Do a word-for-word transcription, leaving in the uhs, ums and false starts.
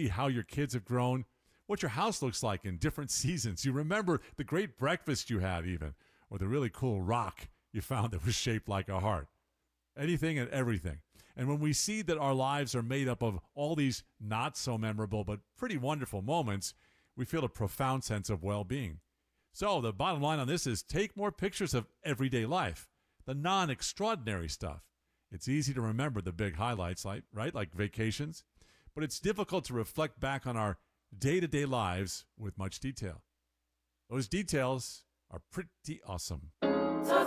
see how your kids have grown, what your house looks like in different seasons. You remember the great breakfast you had even, or the really cool rock you found that was shaped like a heart. Anything and everything. And when we see that our lives are made up of all these not so memorable but pretty wonderful moments, we feel a profound sense of well-being. So the bottom line on this is take more pictures of everyday life, the non-extraordinary stuff. It's easy to remember the big highlights, like right, like vacations, but it's difficult to reflect back on our day-to-day lives with much detail. Those details are pretty awesome.